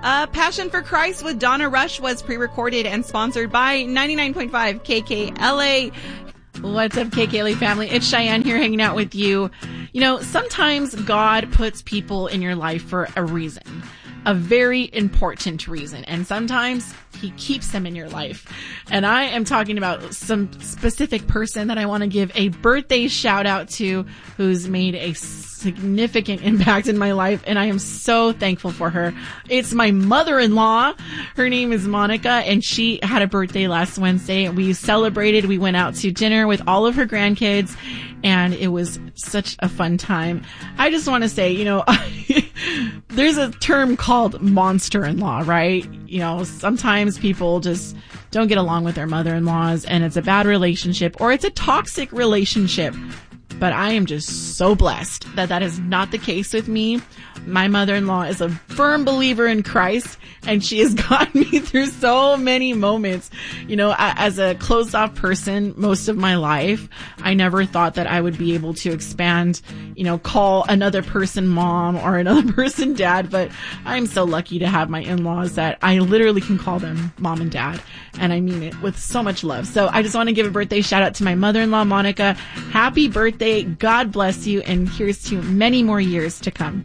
Passion for Christ with Donna Rush was pre-recorded and sponsored by 99.5 KKLA. What's up, KKLA family? It's Cheyenne here hanging out with you. You know, sometimes God puts people in your life for a reason, a very important reason, and sometimes he keeps them in your life. And I am talking about some specific person that I want to give a birthday shout out to, who's made a significant impact in my life, and I am so thankful for her. It's my mother-in-law. Her name is Monica, and she had a birthday last Wednesday, and we celebrated. We went out to dinner with all of her grandkids, and it was such a fun time. I just want to say, you know, there's a term called monster-in-law, right? You know, sometimes people just don't get along with their mother-in-laws, and it's a bad relationship, or it's a toxic relationship. But I am just so blessed that that is not the case with me. My mother-in-law is a firm believer in Christ, and she has gotten me through so many moments. You know, as a closed-off person most of my life, I never thought that I would be able to expand, you know, call another person mom or another person dad. But I'm so lucky to have my in-laws that I literally can call them mom and dad. And I mean it with so much love. So I just want to give a birthday shout out to my mother-in-law, Monica. Happy birthday. God bless you. And here's to many more years to come.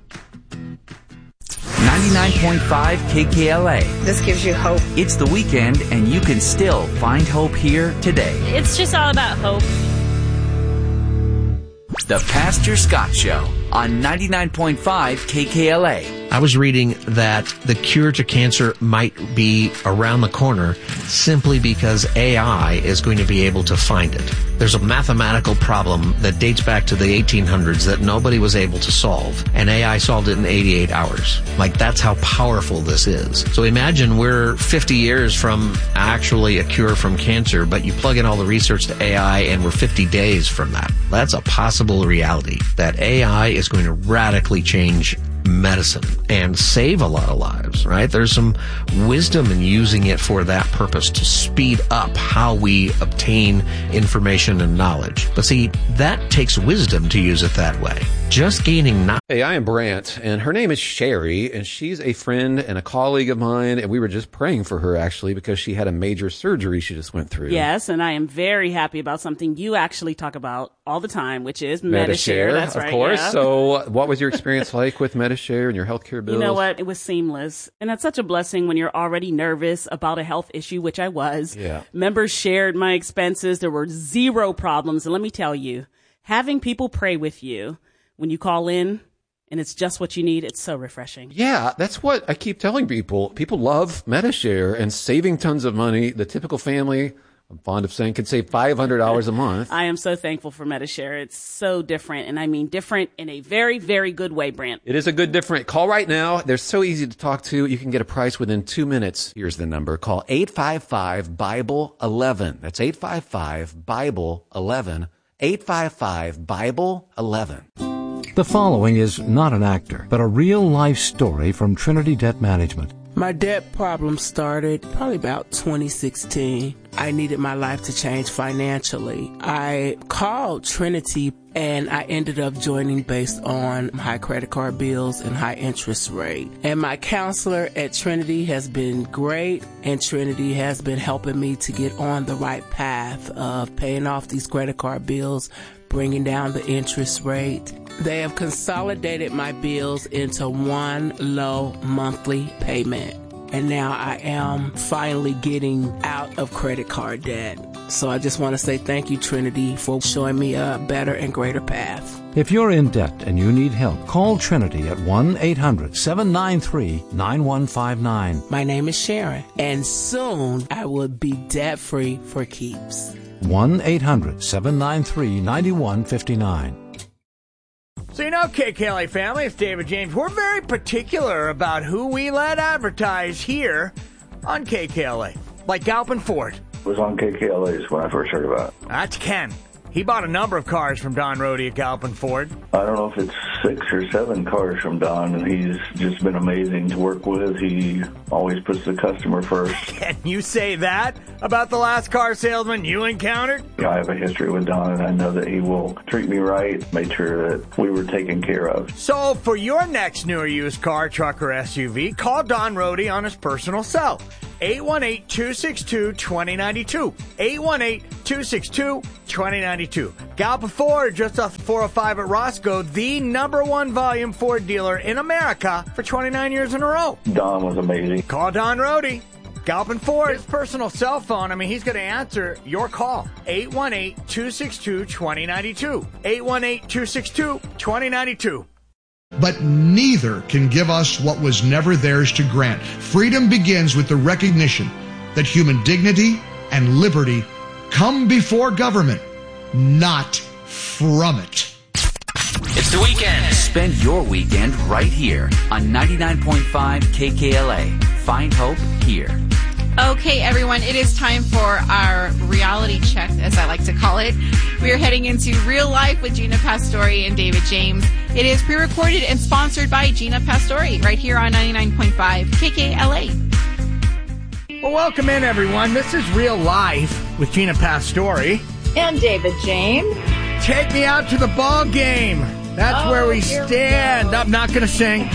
99.5 KKLA. This gives you hope. It's the weekend, and you can still find hope here today. It's just all about hope. The Pastor Scott Show on 99.5 KKLA. I was reading that the cure to cancer might be around the corner simply because AI is going to be able to find it. There's a mathematical problem that dates back to the 1800s that nobody was able to solve, and AI solved it in 88 hours. Like, that's how powerful this is. So imagine we're 50 years from actually a cure from cancer, but you plug in all the research to AI and we're 50 days from that. That's a possible reality, that AI is going to radically change medicine and save a lot of lives, right? There's some wisdom in using it for that purpose, to speed up how we obtain information and knowledge. But see, that takes wisdom to use it that way. Just gaining knowledge. Hey, I am Brant, and her name is Sherry, and she's a friend and a colleague of mine, and we were just praying for her, actually, because she had a major surgery she just went through. Yes, and I am very happy about something you actually talk about all the time, which is Medi-Share. That's right, of course. Yeah. So what was your experience like with Medi-Share and your healthcare bills? You know what? It was seamless. And that's such a blessing when you're already nervous about a health issue, which I was. Yeah. Members shared my expenses. There were zero problems. And let me tell you, having people pray with you when you call in and it's just what you need, it's so refreshing. Yeah, that's what I keep telling people. People love Medi-Share and saving tons of money. The typical family, I'm fond of saying, can save $500 a month. I am so thankful for Medi-Share. It's so different, and I mean different in a very, very good way, Brant. It is a good different. Call right now. They're so easy to talk to. You can get a price within 2 minutes. Here's the number. Call 855-BIBLE-11. That's 855-BIBLE-11. 855-BIBLE-11. The following is not an actor, but a real-life story from Trinity Debt Management. My debt problem started probably about 2016. I needed my life to change financially. I called Trinity and I ended up joining based on high credit card bills and high interest rate. And my counselor at Trinity has been great, and Trinity has been helping me to get on the right path of paying off these credit card bills, bringing down the interest rate. They have consolidated my bills into one low monthly payment. And now I am finally getting out of credit card debt. So I just want to say thank you, Trinity, for showing me a better and greater path. If you're in debt and you need help, call Trinity at 1-800-793-9159. My name is Sharon, and soon I will be debt-free for keeps. 1-800-793-9159. So you know, KKLA family, it's David James. We're very particular about who we let advertise here on KKLA, like Galpin Ford. Was on KKLA's when I first heard about it. That's Ken. He bought a number of cars from Don Rohde at Galpin Ford. I don't know if it's 6 or 7 cars from Don, and he's just been amazing to work with. He always puts the customer first. Can you say that about the last car salesman you encountered? I have a history with Don, and I know that he will treat me right, make sure that we were taken care of. So for your next new or used car, truck, or SUV, call Don Rohde on his personal cell. 818-262-2092. 818-262-2092. Galpin Ford, just off 405 at Roscoe, the #1 volume Ford dealer in America for 29 years in a row. Don was amazing. Call Don Rohde. Galpin Ford, his personal cell phone. I mean, he's going to answer your call. 818-262-2092. 818-262-2092. But neither can give us what was never theirs to grant. Freedom begins with the recognition that human dignity and liberty come before government, not from it. It's the weekend. Spend your weekend right here on 99.5 KKLA. Find hope here. Okay, everyone, it is time for our reality check, as I like to call it. We are heading into Real Life with Gina Pastore and David James. It is pre-recorded and sponsored by Gina Pastore right here on 99.5 KKLA. Well, welcome in, everyone. This is Real Life with Gina Pastore. And David James. Take me out to the ball game. That's where we stand. I'm not going to sing.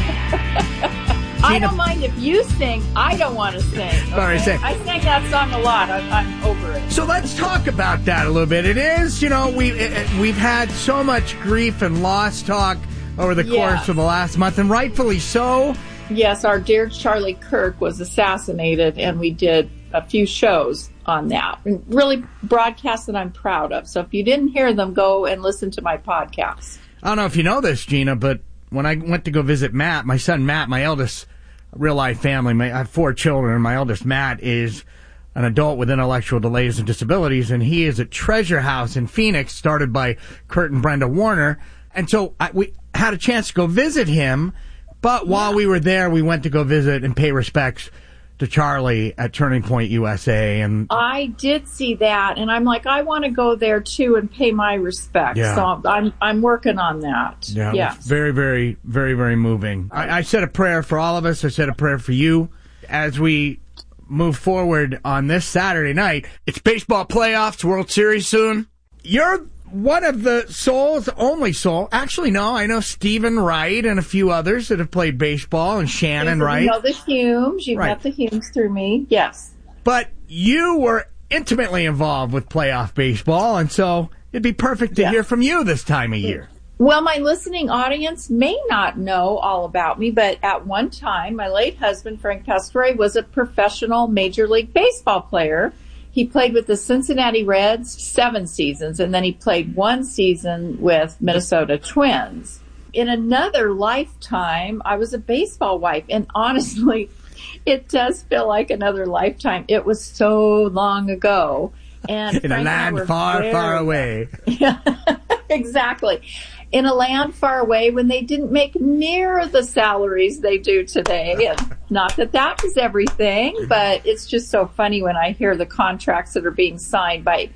I don't mind if you sing. I don't want to sing. Okay? Sorry, sing. I sang that song a lot. I'm over it. So let's talk about that a little bit. It is, we've had so much grief and loss talk over the course of the last month, and rightfully so. Yes, our dear Charlie Kirk was assassinated, and we did a few shows on that. Really broadcasts that I'm proud of. So if you didn't hear them, go and listen to my podcast. I don't know if you know this, Gina, but when I went to go visit Matt, my son Matt, my eldest real-life family, I have 4 children. My eldest, Matt, is an adult with intellectual delays and disabilities, and he is at Treasure House in Phoenix, started by Kurt and Brenda Warner. And so we had a chance to go visit him, but while we were there, we went to go visit and pay respects to Charlie at Turning Point USA. And I did see that, and I'm like, I want to go there too and pay my respects. Yeah. So I'm working on that. Yeah, yes. It was very, very, very, very moving. I said a prayer for all of us. I said a prayer for you as we move forward on this Saturday night. It's baseball playoffs, World Series soon. You're one of the only soul. Actually, no, I know Stephen Wright and a few others that have played baseball, and Shannon Wright. You know the Humes. You've met the Humes through me. Yes. But you were intimately involved with playoff baseball, and so it'd be perfect to hear from you this time of year. Well, my listening audience may not know all about me, but at one time, my late husband, Frank Pastore, was a professional Major League Baseball player. He played with the Cincinnati Reds 7 seasons, and then he played 1 season with Minnesota Twins. In another lifetime, I was a baseball wife, and honestly, it does feel like another lifetime. It was so long ago. And in a land far, far away. Yeah, exactly. In a land far away when they didn't make near the salaries they do today. And not that that was everything, but it's just so funny when I hear the contracts that are being signed by,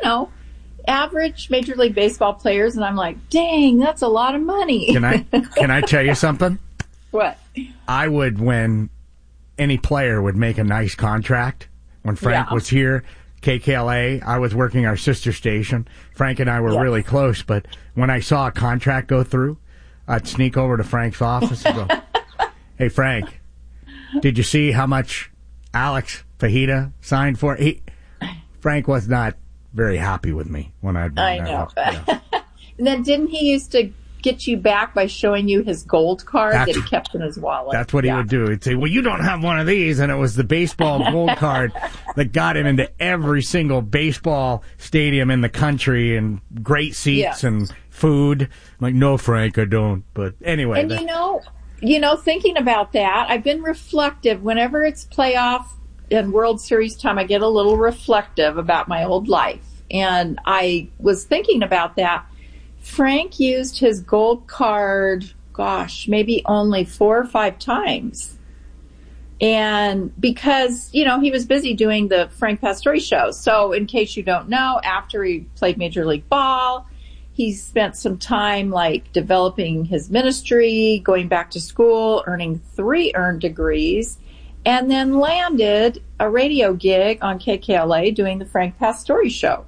average Major League Baseball players, and I'm like, dang, that's a lot of money. Can I tell you something? What? I would, when any player would make a nice contract, when Frank was here, KKLA, I was working our sister station. Frank and I were really close, but when I saw a contract go through, I'd sneak over to Frank's office and go, hey, Frank, did you see how much Alex Fajita signed for? Frank was not very happy with me when I'd bring that up. Yeah. And then didn't he used to get you back by showing you his gold card that he kept in his wallet? That's what he would do. He'd say, well, you don't have one of these. And it was the baseball gold card that got him into every single baseball stadium in the country, and great seats and food. I'm like, no, Frank, I don't. But anyway. And thinking about that, I've been reflective. Whenever it's playoff and World Series time, I get a little reflective about my old life. And I was thinking about that. Frank used his gold card, maybe only 4 or 5 times. And because, he was busy doing the Frank Pastore show. So in case you don't know, after he played Major League Ball, he spent some time developing his ministry, going back to school, earning 3 earned degrees, and then landed a radio gig on KKLA doing the Frank Pastore show,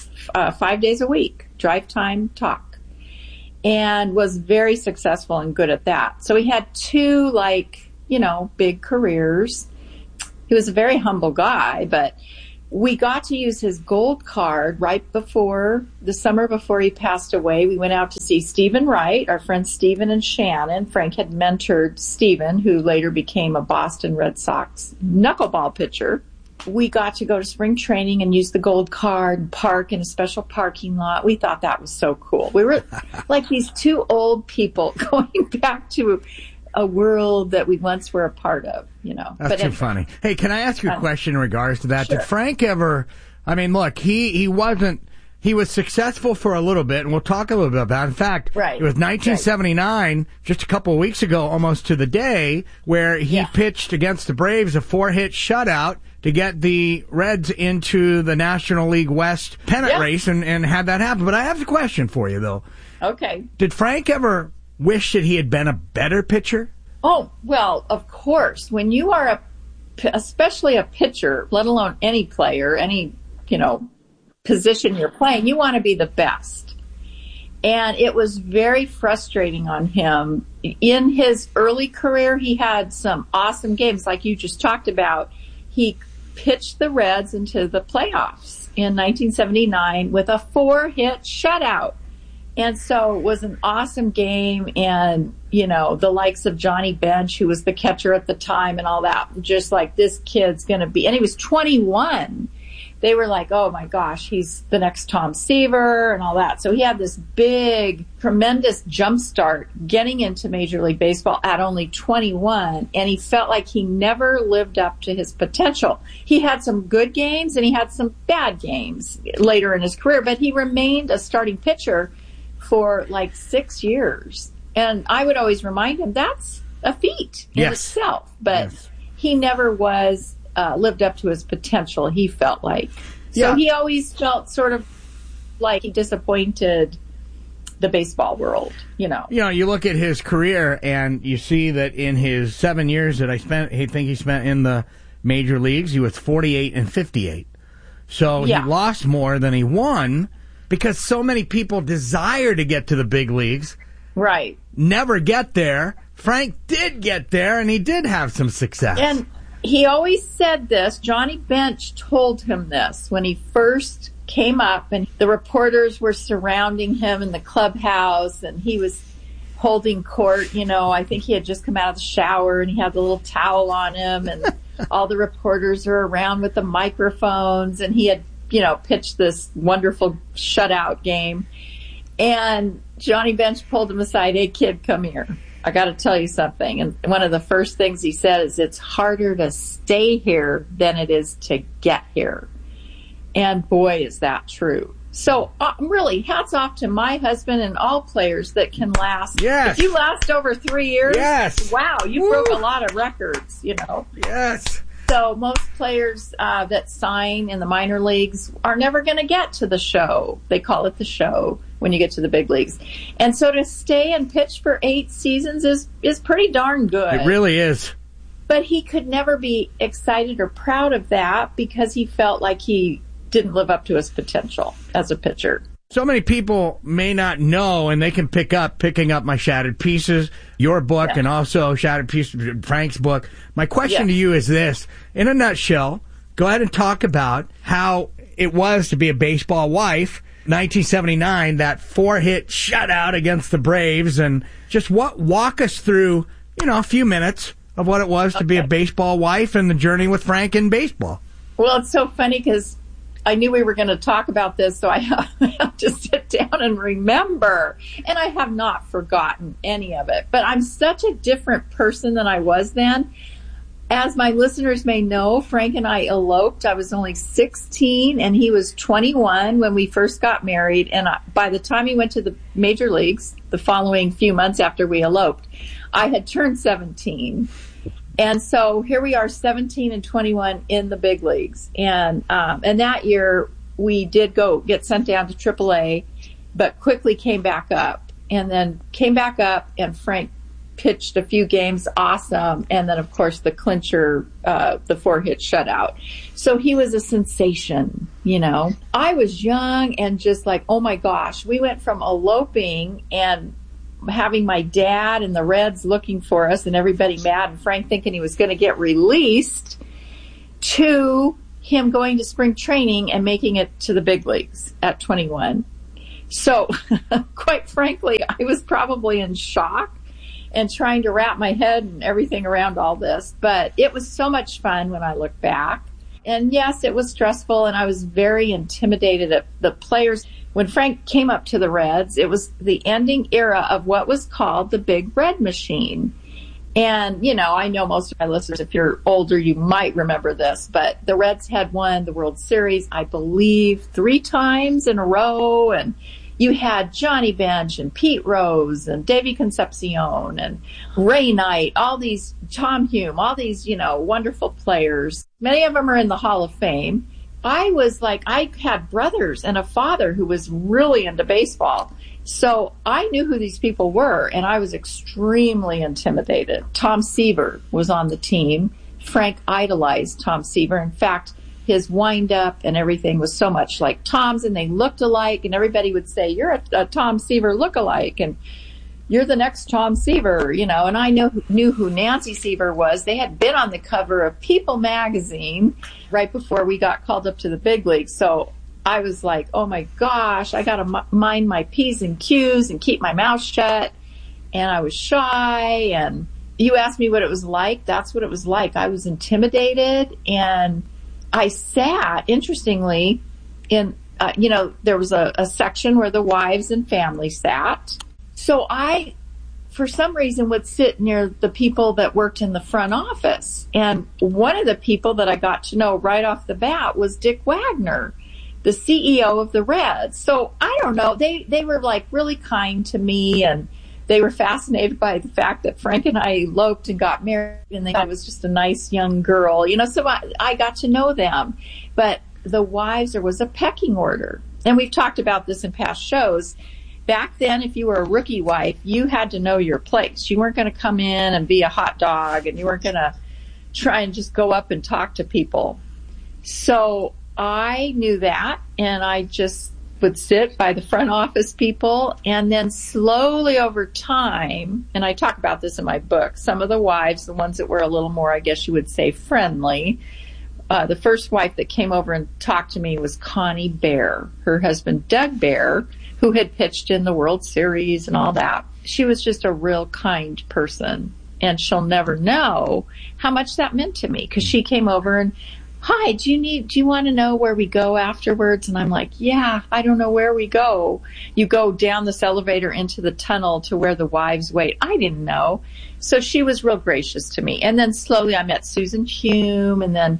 5 days a week, drive time talk, and was very successful and good at that. So he had 2 big careers. He was a very humble guy, but we got to use his gold card right before the summer before he passed away. We went out to see Stephen Wright, our friends Stephen and Shannon. Frank had mentored Stephen, who later became a Boston Red Sox knuckleball pitcher. We got to go to spring training and use the gold card and park in a special parking lot. We thought that was so cool. We were like these 2 old people going back to a world that we once were a part of, That's too funny. Hey, can I ask you a question in regards to that? Sure. Did Frank ever, look, he was successful for a little bit, and we'll talk a little bit about that. In fact, right. It was 1979, just a couple of weeks ago, almost to the day, where he pitched against the Braves a 4-hit shutout to get the Reds into the National League West pennant race and had that happen. But I have a question for you, though. Okay. Did Frank ever wish that he had been a better pitcher? Oh, well, of course. When you are especially a pitcher, let alone any player, any, position you're playing, you want to be the best. And it was very frustrating on him. In his early career, he had some awesome games like you just talked about. He pitched the Reds into the playoffs in 1979 with a 4-hit shutout. And so it was an awesome game, and, the likes of Johnny Bench, who was the catcher at the time and all that, just like, this kid's going to be, and he was 21. They were like, oh my gosh, he's the next Tom Seaver and all that. So he had this big, tremendous jump start getting into Major League Baseball at only 21, and he felt like he never lived up to his potential. He had some good games and he had some bad games later in his career, but he remained a starting pitcher for 6 years. And I would always remind him that's a feat in itself. But he never was lived up to his potential, he felt like. So he always felt sort of like he disappointed the baseball world, You look at his career and you see that in his 7 years that he spent in the major leagues, he was 48 and 58. So he lost more than he won. Because so many people desire to get to the big leagues. Right. Never get there. Frank did get there, and he did have some success. And he always said this. Johnny Bench told him this when he first came up, and the reporters were surrounding him in the clubhouse, and he was holding court. I think he had just come out of the shower, and he had the little towel on him, and all the reporters are around with the microphones, and he had pitched this wonderful shutout game. And Johnny Bench pulled him aside. Hey, kid, come here. I got to tell you something. And one of the first things he said is, it's harder to stay here than it is to get here. And boy, is that true. So really, hats off to my husband and all players that can last. Yes. If you last over 3 years, wow, you Woo. broke a lot of records, Yes. So most players that sign in the minor leagues are never going to get to the show. They call it the show when you get to the big leagues. And so to stay and pitch for 8 seasons is pretty darn good. It really is. But he could never be excited or proud of that because he felt like he didn't live up to his potential as a pitcher. So many people may not know, and they can picking up my Shattered Pieces, your book, and also Shattered Pieces, Frank's book. My question to you is this. In a nutshell, go ahead and talk about how it was to be a baseball wife, 1979, that 4-hit shutout against the Braves, and just walk us through, a few minutes of what it was to be a baseball wife and the journey with Frank in baseball. Well, it's so funny because I knew we were going to talk about this, so I have to sit down and remember. And I have not forgotten any of it. But I'm such a different person than I was then. As my listeners may know, Frank and I eloped. I was only 16, and he was 21 when we first got married. And by the time he went to the major leagues, the following few months after we eloped, I had turned 17. And so here we are, 17 and 21 in the big leagues. And that year we did get sent down to AAA, but quickly came back up, and then came back up, and Frank pitched a few games, awesome. And then of course the clincher, the 4-hit shutout. So he was a sensation, you know. I was young and just like, oh my gosh, we went from eloping and having my dad and the Reds looking for us and everybody mad and Frank thinking he was going to get released, to him going to spring training and making it to the big leagues at 21. So quite frankly, I was probably in shock and trying to wrap my head and everything around all this, but it was so much fun when I look back. And yes, it was stressful, and I was very intimidated at the players. When Frank came up to the Reds, it was the ending era of what was called the Big Red Machine. And, you know, I know most of my listeners, if you're older, you might remember this, but the Reds had won the World Series, I believe, 3 times in a row. And you had Johnny Bench and Pete Rose and Davey Concepcion and Ray Knight, all these, Tom Hume, all these, you know, wonderful players. Many of them are in the Hall of Fame. I was like, I had brothers and a father who was really into baseball. So I knew who these people were, and I was extremely intimidated. Tom Seaver was on the team. Frank idolized Tom Seaver. In fact, his wind-up and everything was so much like Tom's, and they looked alike, and everybody would say, you're a Tom Seaver look-alike, and you're the next Tom Seaver, you know. And I knew who Nancy Seaver was. They had been on the cover of People magazine right before we got called up to the big leagues. So I was like, oh my gosh, I got to mind my P's and Q's and keep my mouth shut. And I was shy, and you asked me what it was like. That's what it was like. I was intimidated, and I sat, interestingly, in, there was a section where the wives and family sat. So I, for some reason, would sit near the people that worked in the front office. And one of the people that I got to know right off the bat was Dick Wagner, the CEO of the Reds. So I don't know, they were like really kind to me, and they were fascinated by the fact that Frank and I eloped and got married, and they thought I was just a nice young girl, you know, so I got to know them. But the wives, there was a pecking order. And we've talked about this in past shows. Back then, if you were a rookie wife, you had to know your place. You weren't going to come in and be a hot dog, and you weren't going to try and just go up and talk to people. So I knew that, and I just would sit by the front office people, and then slowly over time, and I talk about this in my book, some of the wives, the ones that were a little more, I guess you would say, friendly. The first wife that came over and talked to me was Connie Bear. Her husband, Doug Bear, who had pitched in the World Series and all that. She was just a real kind person, and she'll never know how much that meant to me, because she came over and, hi, do you want to know where we go afterwards? And I'm like, yeah, I don't know where we go. You go down this elevator into the tunnel to where the wives wait. I didn't know. So she was real gracious to me. And then slowly I met Susan Hume. And then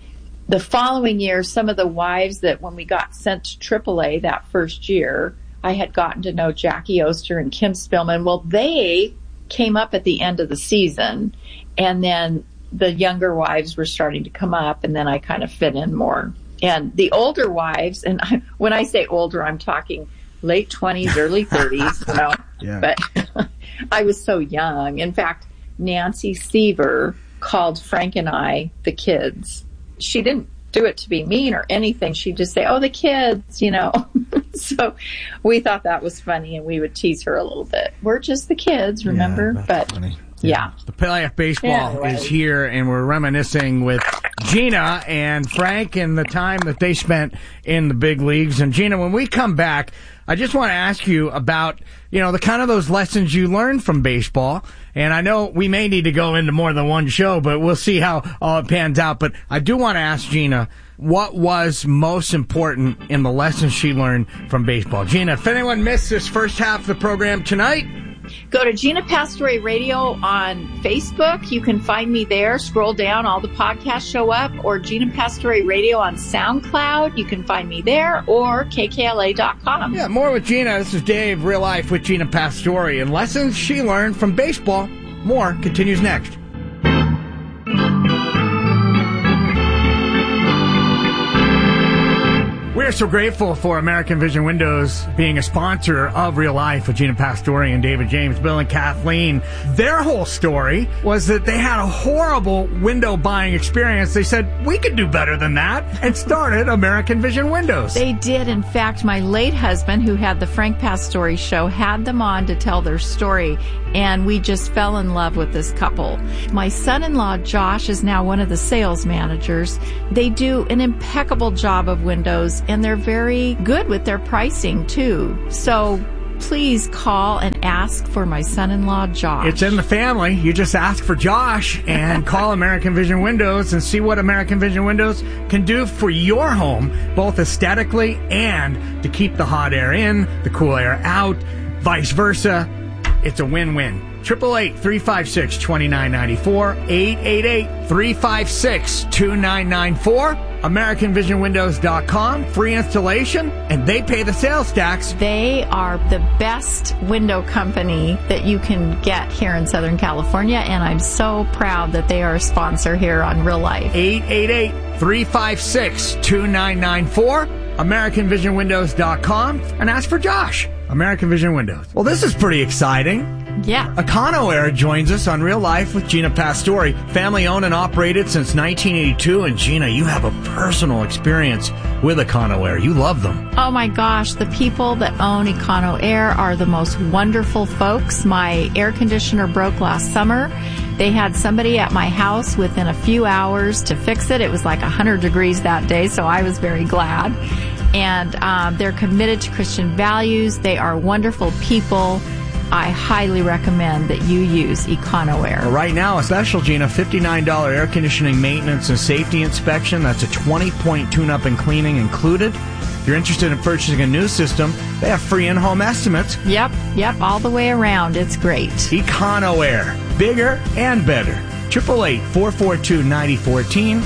the following year, some of the wives that when we got sent to AAA that first year, I had gotten to know Jackie Oster and Kim Spillman. Well, they came up at the end of the season, and then the younger wives were starting to come up, and then I kind of fit in more. And the older wives, and when I say older, I'm talking late 20s, early 30s, you know. Yeah. But I was so young. In fact, Nancy Seaver called Frank and I the kids. She didn't do it to be mean or anything. She'd just say, oh, the kids, you know. So we thought that was funny, and we would tease her a little bit. We're just the kids, remember? Yeah, but funny. Yeah. The Playoff Baseball is here, and we're reminiscing with Gina and Frank and the time that they spent in the big leagues. And Gina, when we come back, I just want to ask you about, you know, the kind of those lessons you learned from baseball. And I know we may need to go into more than one show, but we'll see how all it pans out. But I do want to ask Gina, what was most important in the lessons she learned from baseball? Gina, if anyone missed this first half of the program tonight, go to Gina Pastore Radio on Facebook. You can find me there. Scroll down, all the podcasts show up. Or Gina Pastore Radio on SoundCloud. You can find me there, or KKLA.com. Yeah, more with Gina. This is Dave, Real Life with Gina Pastore, and lessons she learned from baseball. More continues next. are so grateful for American Vision Windows being a sponsor of Real Life with Gina Pastore and David James, Bill and Kathleen. Their whole story was that they had a horrible window buying experience. They said, we could do better than that, and started American Vision Windows. They did. In fact, my late husband, who had the Frank Pastore show, had them on to tell their story, and we just fell in love with this couple. My son-in-law, Josh, is now one of the sales managers. They do an impeccable job of windows, and they're very good with their pricing, too. So please call and ask for my son-in-law, Josh. It's in the family. You just ask for Josh and call American Vision Windows and see what American Vision Windows can do for your home, both aesthetically and to keep the hot air in, the cool air out, vice versa. It's a win-win. 888-356-2994, 888-356-2994, AmericanVisionWindows.com, free installation, and they pay the sales tax. They are the best window company that you can get here in Southern California, and I'm so proud that they are a sponsor here on Real Life. 888-356-2994, AmericanVisionWindows.com, and ask for Josh. American Vision Windows. Well, this is pretty exciting. Yeah. Econoair joins us on Real Life with Gina Pastore. Family owned and operated since 1982. And Gina, you have a personal experience with Econoair. You love them. Oh my gosh, the people that own Econoair are the most wonderful folks. My air conditioner broke last summer. They had somebody at my house within a few hours to fix it. It was like 100 degrees that day, so I was very glad. And they're committed to Christian values. They are wonderful people. I highly recommend that you use Econoair. Well, right now, a special, Gina, $59 air conditioning maintenance and safety inspection. That's a 20-point tune-up and cleaning included. If you're interested in purchasing a new system, they have free in-home estimates. Yep, all the way around. It's great. Econoair, bigger and better. 888-442-9014,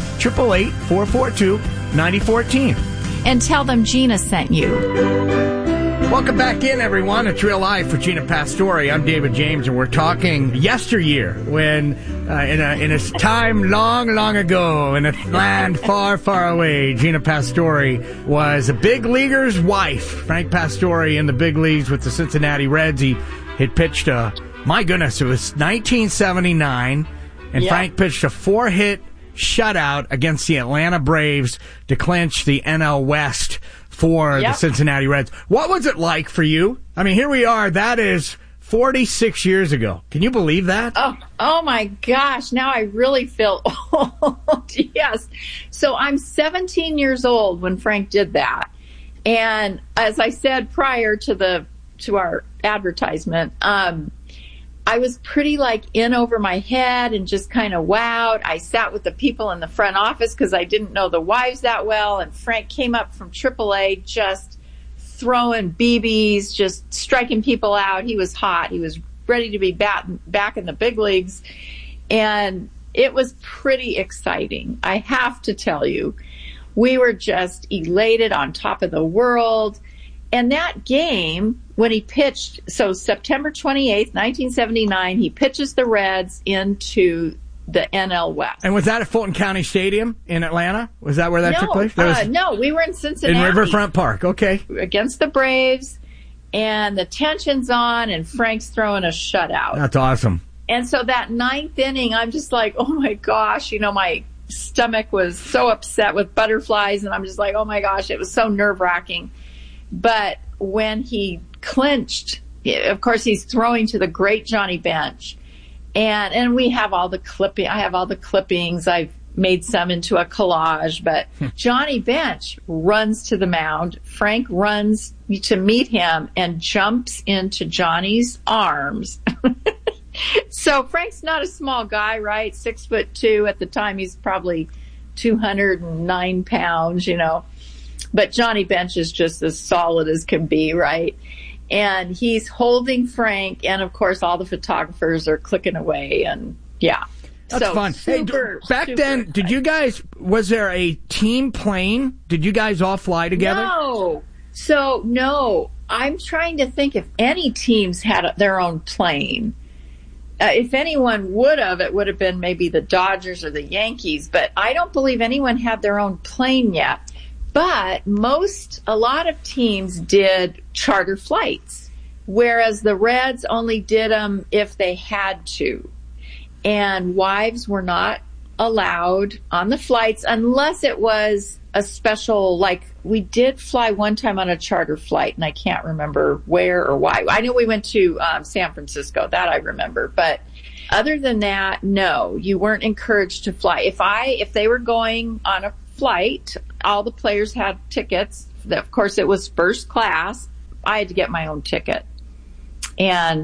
888-442-9014. And tell them Gina sent you. Welcome back in, everyone. It's Real Life for Gina Pastore. I'm David James, and we're talking yesteryear when, in a time long, long ago, in a land far, far away, Gina Pastore was a big leaguer's wife. Frank Pastore in the big leagues with the Cincinnati Reds. He had pitched my goodness, it was 1979, and Frank pitched a 4-hit shutout against the Atlanta Braves to clinch the NL West for the Cincinnati Reds. What was it like for you? I mean, here we are. That is 46 years ago. Can you believe that? Oh my gosh. Now I really feel old. Yes. So I'm 17 years old when Frank did that. And as I said prior to our advertisement, I was pretty in over my head and just kind of wowed. I sat with the people in the front office because I didn't know the wives that well. And Frank came up from AAA just throwing BBs, just striking people out. He was hot. He was ready to be back in the big leagues. And it was pretty exciting. I have to tell you, we were just elated, on top of the world. And that game, when he pitched, so September 28th, 1979, he pitches the Reds into the NL West. And was that at Fulton County Stadium in Atlanta? Was that where that took place? No, we were in Cincinnati. In Riverfront Park, okay. Against the Braves, and the tension's on, and Frank's throwing a shutout. That's awesome. And so that 9th inning, I'm just like, oh my gosh, my stomach was so upset with butterflies, and I'm just like, oh my gosh, it was so nerve-wracking. But when he clinched, of course, he's throwing to the great Johnny Bench. And we have all the clipping. I have all the clippings. I've made some into a collage. But Johnny Bench runs to the mound. Frank runs to meet him and jumps into Johnny's arms. So Frank's not a small guy, right? 6'2" at the time. He's probably 209 pounds, But Johnny Bench is just as solid as can be, right? And he's holding Frank, and of course all the photographers are clicking away, and That's fun. Back then, was there a team plane? Did you guys all fly together? No. I'm trying to think if any teams had their own plane. If anyone would have, it would have been maybe the Dodgers or the Yankees, but I don't believe anyone had their own plane yet. But a lot of teams did charter flights, whereas the Reds only did them if they had to. And wives were not allowed on the flights unless it was a special, like we did fly one time on a charter flight, and I can't remember where or why. I know we went to San Francisco, that I remember, but other than that, no, you weren't encouraged to fly. If they were going on a flight, all the players had tickets. Of course, it was first class. I had to get my own ticket. And